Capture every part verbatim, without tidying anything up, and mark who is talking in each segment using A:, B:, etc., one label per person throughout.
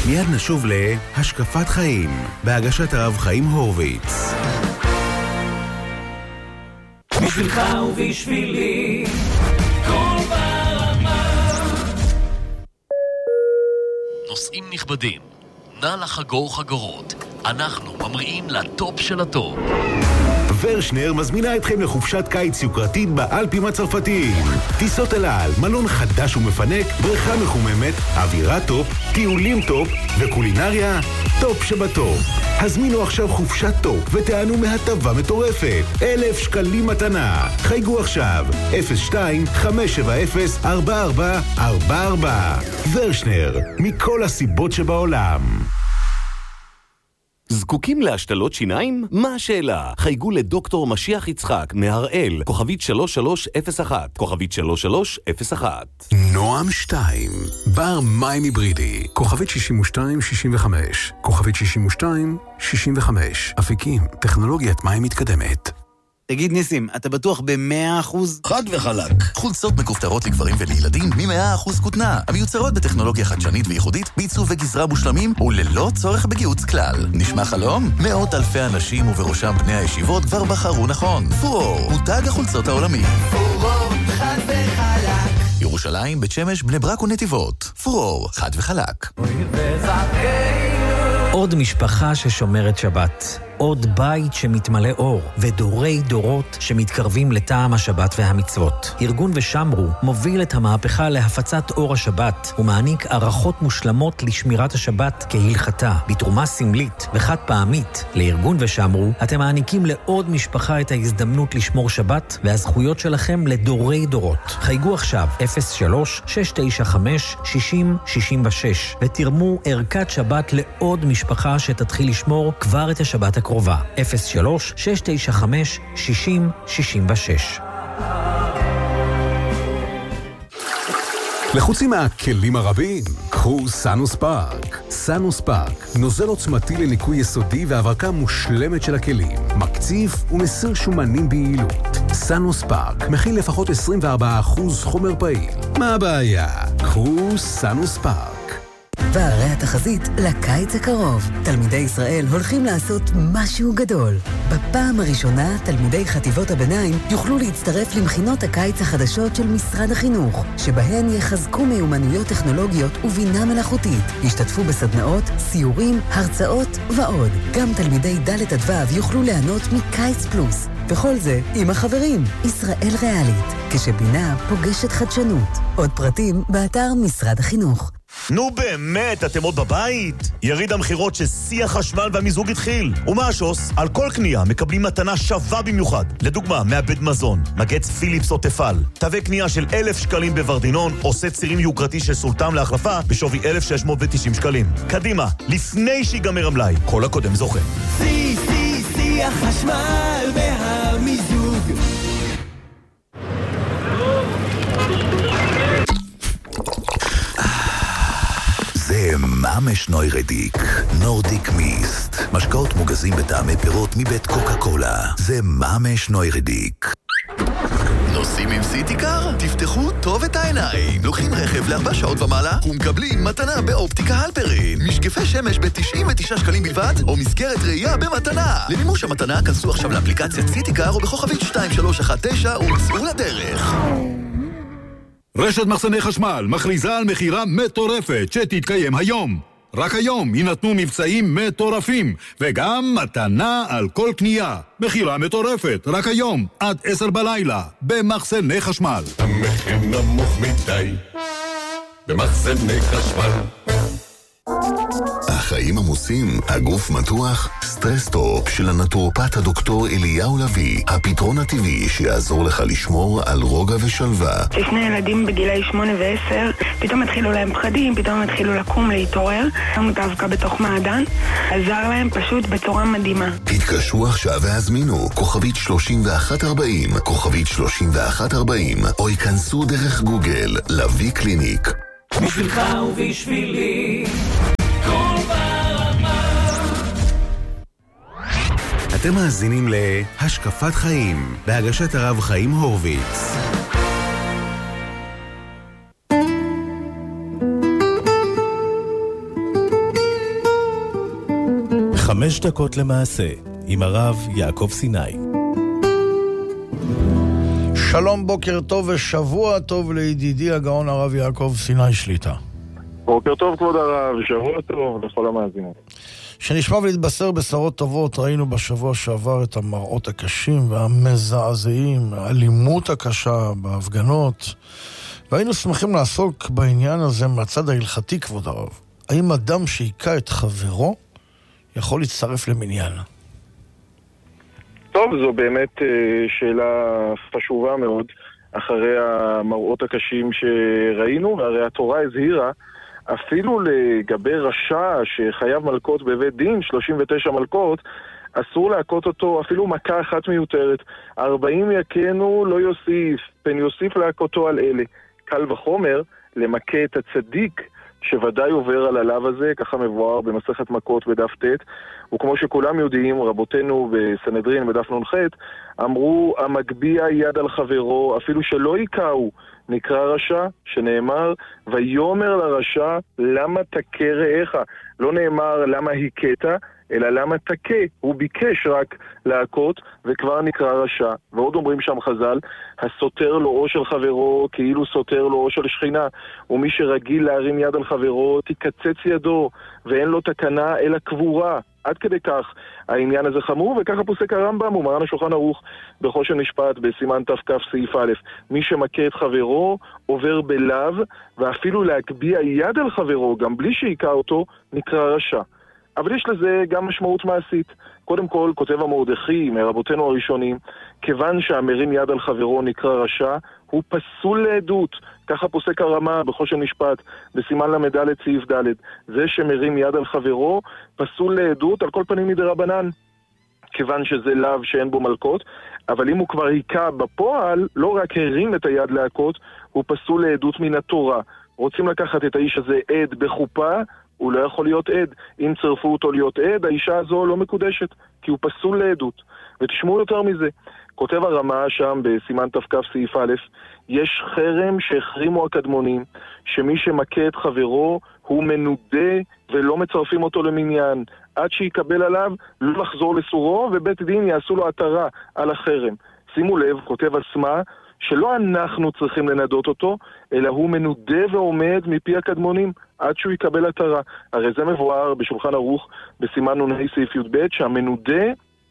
A: מיד נשוב להשקפת חיים, בהגשת הרב חיים הורוביץ.
B: בשבילך ובשבילי כל ברמה.
C: נוסעים נכבדים, נא לחגור חגורות. אנחנו ממריאים לטופ של הטופ.
A: ורשנר מזמינה אתכם לחופשת קיץ יוקרתית באלפים הצרפתיים. טיסות אל על, מלון חדש ומפנק, בריכה מחוממת, אווירה טופ, טיולים טופ וקולינריה טופ שבטופ. הזמינו עכשיו חופשת טופ ותענו מהטבה מטורפת. אלף שקלים מתנה. חייגו עכשיו אפס שתיים חמש שבע אפס ארבע ארבע ארבע ארבע. ורשנר, מכל הסיבות שבעולם.
D: זקוקים להשתלות שיניים? מה השאלה? חייגו לדוקטור משיח יצחק מהראל, כוכבית שלוש שלוש אפס אחת, כוכבית שלוש שלוש אפס אחת.
E: נועם שתיים, בר מים היברידי, כוכבית שישים ושתיים שישים וחמש, כוכבית שישים ושתיים שישים וחמש. אפיקים, טכנולוגיית מים מתקדמת.
F: תגיד ניסים, אתה בטוח ב-מאה אחוז?
G: חד וחלק. חולצות מכופתרות לגברים ולילדים מ-מאה אחוז כותנה, המיוצרות בטכנולוגיה חדשנית וייחודית, בעיצוב וגזרה מושלמים וללא צורך בגיוץ כלל. נשמע חלום? מאות אלפי אנשים ובראשם בני הישיבות כבר בחרו נכון. פורור, מותג החולצות העולמי.
B: פורור, חד וחלק.
G: ירושלים, בית שמש, בני ברק ונתיבות. פורור, חד וחלק.
H: עוד משפחה ששומרת שבת. עוד בית שמתמלא אור, ודורי דורות שמתקרבים לטעם השבת והמצוות. ארגון ושמרו מוביל את המהפכה להפצת אור השבת, ומעניק ערכות מושלמות לשמירת השבת כהלכתה, בתרומה סמלית וחד פעמית. לארגון ושמרו אתם מעניקים לעוד משפחה את ההזדמנות לשמור שבת, והזכויות שלכם לדורי דורות. חייגו עכשיו אפס שלוש שש תשע חמש שש אפס שש שש ותרמו ערכת שבת לעוד משפחה שתתחיל לשמור כבר את השבת הקרובה. קרובה, אפס שלוש שש תשע חמש שש אפס שש שש.
E: לחוצים מהכלים הרבים? קחו סאנוס פארק. סאנוס פארק, נוזל עוצמתי לניקוי יסודי והברקה מושלמת של הכלים. מקציף ומסיר שומנים ביעילות. סאנוס פארק מכיל לפחות עשרים וארבעה אחוז חומר פעיל. מה הבעיה? קחו סאנוס פארק.
I: והרי התחזית לקיץ הקרוב. תלמידי ישראל הולכים לעשות משהו גדול. בפעם הראשונה, תלמידי חטיבות הביניים יוכלו להצטרף למכינות הקיץ החדשות של משרד החינוך, שבהן יחזקו מיומנויות טכנולוגיות ובינה מלאכותית. ישתתפו בסדנאות, סיורים, הרצאות ועוד. גם תלמידי ד' עד ו' יוכלו ליהנות מקיץ פלוס. וכל זה עם החברים. ישראל ריאלית, כשבינה פוגשת חדשנות. עוד פרטים באתר משרד החינוך.
J: נו באמת, אתם עוד בבית? יריד המחירות ששיא החשמל והמיזוג התחיל. ומה השוס? על כל קנייה מקבלים מתנה שווה במיוחד. לדוגמה, מעבד מזון, מגץ פיליפס או תפל. תווה קנייה של אלף שקלים בוורדינון, עושה צירים יוקרתי של סולטם להחלפה בשווי אלף שש מאות ותשעים שקלים. קדימה, לפני שיגמר המלאי. כל הקודם זוכה.
B: שיא, שיא, שיא החשמל והמיזוג.
K: זה ממש נוירדיק, נורדיק מיסט. משקאות מוגזים בטעמי פירות מבית קוקה קולה. זה ממש נוירדיק.
G: נוסעים עם סיטיקר? תפתחו טוב את העיניים. לוקחים רכב לארבע שעות ומעלה ומקבלים מתנה באופטיקה הלפרין. משקפי שמש ב-תשעים ותשעה שקלים בלבד, או מסגרת ראייה במתנה. למימוש המתנה כנסו עכשיו לאפליקציית סיטיקר או בכוכבית שתיים שלוש אחת תשע וצאו לדרך.
L: רשת מחסני חשמל מכריזה על מחירה מטורפת שתתקיים היום. רק היום יינתנו מבצעים מטורפים, וגם מתנה על כל קנייה. מחירה מטורפת, רק היום, עד עשר בלילה, במחסני חשמל.
M: המחיר נמוך מדי, במחסני חשמל.
K: החיים עמוסים, הגוף מתוח, סטרס-טופ של הנטורופט הדוקטור אליהו לוי, הפתרון הטבעי שיעזור לך לשמור על רוגע ושלווה.
N: שני ילדים בגילי שמונה ועשר, פתאום התחילו להם פחדים, פתאום התחילו לקום, להתעורר, שמו את האבקה בתוך מעדן, עזר להם פשוט בצורה מדהימה.
K: התקשרו עכשיו והזמינו, כוכבית שלושים ואחת ארבעים, כוכבית שלושים ואחת ארבעים, או ייכנסו דרך גוגל, לוי קליניק.
B: בשבילך ובשבילי כל ברמה.
A: אתם מאזינים להשקפת חיים, בהגשת הרב חיים הורוביץ.
O: חמש דקות למעשה, עם הרב יעקב סיני.
P: שלום, בוקר טוב ושבוע טוב לידידי הגאון הרב יעקב סיני שליטה.
Q: בוקר טוב כבוד הרב, שבוע טוב לכל המאזינים.
P: שנשמע ולהתבשר בשורות טובות, ראינו בשבוע שעבר את המראות הקשים והמזעזעים, האלימות הקשה בהפגנות, והיינו שמחים לעסוק בעניין הזה מהצד ההלכתי כבוד הרב. האם אדם שהיכה את חברו יכול להצטרף למניין?
Q: טוב, זו באמת שאלה חשובה מאוד אחרי המראות הקשים שראינו, והרי התורה הזהירה אפילו לגבי רשע שחייב מלכות בבית דין, שלושים ותשע מלכות, אסור להכות אותו אפילו מכה אחת מיותרת. ארבעים יכנו לא יוסיף, פן יוסיף להכותו על אלה. קל וחומר למכה את הצדיק שוודאי עובר על הלאו הזה, ככה מבואר במסכת מכות בדף ת', וכמו שכולם יודעים, רבותינו בסנהדרין בדף נ"ח אמרו, המגביע יד על חברו אפילו שלא יקעו נקרא רשע, שנאמר ויומר לרשע למה תכה רעך, לא נאמר למה הכית, אלא למה תכה, הוא ביקש רק להכות וכבר נקרא רשע. ועוד אומרים שם חז"ל, הסותר לו או של חברו כאילו סותר לו או של שכינה, ומי שרגיל להרים יד על חברו תקצץ ידו ואין לו תקנה אלא קבורה. עד כדי כך העניין הזה חמור, וככה פוסק הרמב"ם ומרן השולחן ערוך בחושן משפט בסימן ת"כ סעיף א', מי שמכה את חברו עובר בלאו, ואפילו להגביע יד על חברו גם בלי שיקע אותו נקרא רשע. אבל יש לזה גם משמעות מעשית. קודם כל, כותב המרדכי מרבותינו הראשונים, כיוון שהמרים יד על חברו נקרא רשע, הוא פסול לעדות. ככה פוסק הרמה בחושן משפט בסימן למד' סעיף ד', זה שמרים יד על חברו פסול לעדות על כל פנים מדרבנן, כיוון שזה לאו שאין בו מלכות. אבל אם הוא כבר היכה בפועל, לא רק הרים את היד להכות, הוא פסול לעדות מן התורה. רוצים לקחת את האיש הזה עד בחופה, הוא לא יכול להיות עד. אם צרפו אותו להיות עד, האישה הזו לא מקודשת, כי הוא פסול לעדות. ותשמעו יותר מזה, כותב הרמה שם בסימן ת"כ סעיף א', יש חרם שהחרימו הקדמונים, שמי שמכה את חברו הוא מנודה ולא מצרפים אותו למניין, עד שיקבל עליו לא לחזור לסורו, ובית דין יעשו לו התרה על החרם. שימו לב, כותב עצמה, שלא אנחנו צריכים לנדות אותו, אלא הוא מנודה ועומד מפי הקדמונים עד שהוא יקבל התרה. הרי זה מבואר בשולחן ערוך בסימן נ"ה סעיף י"ב, שהמנודה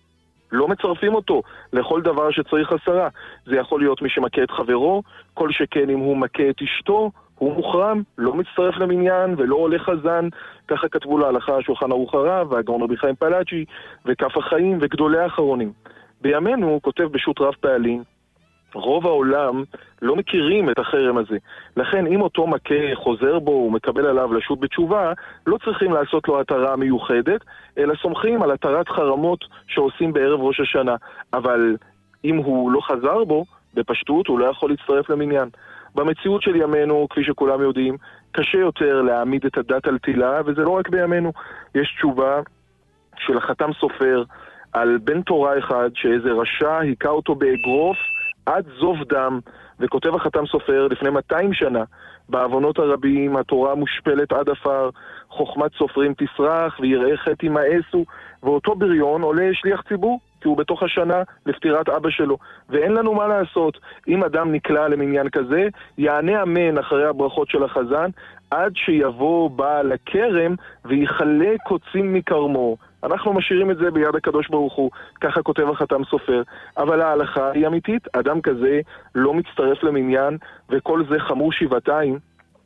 Q: לא מצרפים אותו לכל דבר שצריך עשרה. זה יכול להיות מי שמכה את חברו, כל שכן אם הוא מכה את אשתו, הוא מוחרם, לא מצטרף למניין ולא עולה חזן. ככה כתבו להלכה שולחן ערוך הרב והגאון רבי חיים פלאג'י וכף החיים וגדולי האחרונים. בימינו הוא כותב בשו"ת רב פעלים, רוב העולם לא מכירים את החרם הזה. לכן אם אותו מכה חוזר בו ומקבל עליו לשוט בתשובה, לא צריכים לעשות לו התרה מיוחדת, אלא סומכים על התרת חרמות שעושים בערב ראש השנה. אבל אם הוא לא חזר בו, בפשטות הוא לא יכול להצטרף למניין. במציאות של ימינו, כפי שכולם יודעים, קשה יותר להעמיד את הדת על תילה, וזה לא רק בימינו. יש תשובה של החתם סופר על בן תורה אחד שאיזה רשע היכה אותו באגרוף עד זוב דם, וכותב החתם סופר לפני מאתיים שנה, בעוונות הרבים התורה מושפלת עד אפר, חוכמת סופרים תסרח ויראי חטא ימאסו, ואותו בריון עולה שליח ציבור כי הוא בתוך השנה לפטירת אבא שלו, ואין לנו מה לעשות. אם אדם נקלע למניין כזה, יענה אמן אחרי הברכות של החזן עד שיבוא בעל הכרם ויחלה קוצים מקרמו. אנחנו משאירים את זה ביד הקדוש ברוך הוא, ככה כותב החתם סופר. אבל ההלכה היא אמיתית, אדם כזה לא מצטרף למניין, וכל זה חמור שבעתיים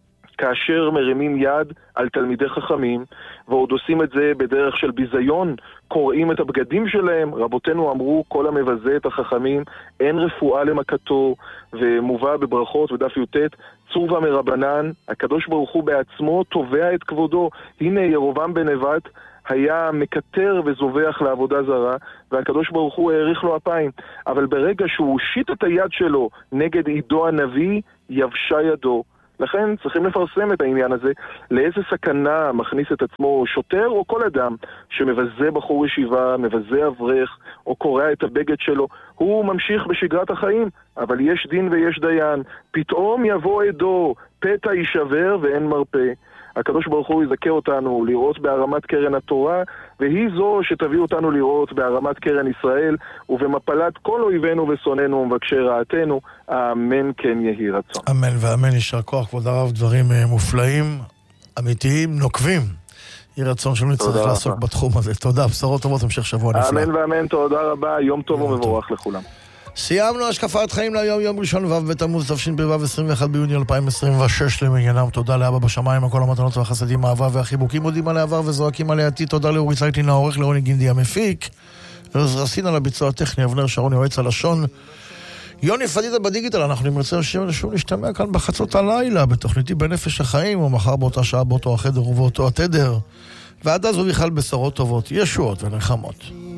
Q: כאשר מרימים יד על תלמידי חכמים, ועוד עושים את זה בדרך של ביזיון, קוראים את הבגדים שלהם. רבותינו אמרו, כל המבזה את החכמים אין רפואה למכתו, ומובא בברכות ודף י"ט, צורבה מרבנן, הקדוש ברוך הוא בעצמו תובע את כבודו. הנה ירובעם בן נבט היה מקטר וזובח לעבודה זרה, והקדוש ברוך הוא העריך לו אפיים. אבל ברגע שהוא הושיט את היד שלו נגד עידו הנביא, יבשה ידו. לכן צריכים לפרסם את העניין הזה, לאיזה סכנה מכניס את עצמו שוטר או כל אדם שמבזה בחור ישיבה, מבזה אברך או קורע את הבגד שלו. הוא ממשיך בשגרת החיים, אבל יש דין ויש דיין. פתאום יבוא עדו, פתע יישבר ואין מרפא. הקדוש ברוך הוא יזכה אותנו לראות בהרמת קרן התורה, והיא זו שתביא אותנו לראות בהרמת קרן ישראל, ובמפלת כל אויבינו ושונאינו ומבקשי רעתנו. אמן כן יהי רצון.
P: אמן ואמן, יישר כוח כבוד הרב, דברים מופלאים, אמיתיים, נוקבים. יהי רצון שלנו נצטרך לעסוק בתחום הזה. תודה, בשורות טובות, המשך שבוע נפלא.
Q: אמן ואמן, תודה רבה, יום טוב ומבורך לכולם.
P: סיימנו השקפת חיים להיום, יום ראשון ו' בתמוז תשפ"ו, עשרים ואחד ביוני אלפיים עשרים ושש למניינם. תודה לאבא בשמיים, כל המתנות והחסדים, האהבה והחיבוקים, מודים על העבר וזועקים על העתיד. תודה לאורי צייטלין העורך, לרוני גינדי המפיק, רזרסין על הביצוע הטכני, אבנר שרון יועץ הלשון, יוני פדידה בדיגיטל. אנחנו נרצה שוב להשתמע כאן בחצות הלילה בתוכניתי בנפש החיים, או מחר באותה שעה באותו החדר ובאותו התדר, ועד אז ובכלל בשורות טובות, ישועות ונחמות.